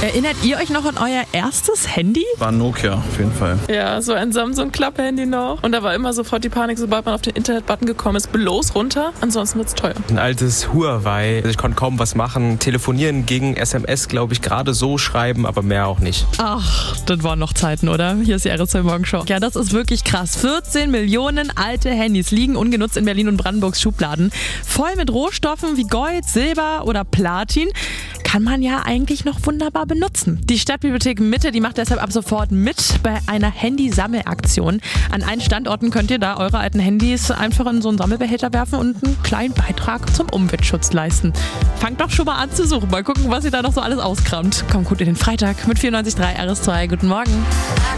Erinnert ihr euch noch an euer erstes Handy? War ein Nokia auf jeden Fall. Ja, so ein Samsung-Klapp-Handy noch. Und da war immer sofort die Panik, sobald man auf den Internet-Button gekommen ist, bloß runter, ansonsten wird's teuer. Ein altes Huawei. Ich konnte kaum was machen. Telefonieren gegen SMS, glaube ich, gerade so schreiben, aber mehr auch nicht. Ach, das waren noch Zeiten, oder? Hier ist die RS2 Morgenshow. Ja, das ist wirklich krass. 14 Millionen alte Handys liegen ungenutzt in Berlin und Brandenburgs Schubladen. Voll mit Rohstoffen wie Gold, Silber oder Platin. Kann man ja eigentlich noch wunderbar benutzen. Die Stadtbibliothek Mitte, die macht deshalb ab sofort mit bei einer Handysammelaktion. An allen Standorten könnt ihr da eure alten Handys einfach in so einen Sammelbehälter werfen und einen kleinen Beitrag zum Umweltschutz leisten. Fangt doch schon mal an zu suchen. Mal gucken, was ihr da noch so alles auskramt. Kommt gut in den Freitag mit 94.3 RS2. Guten Morgen.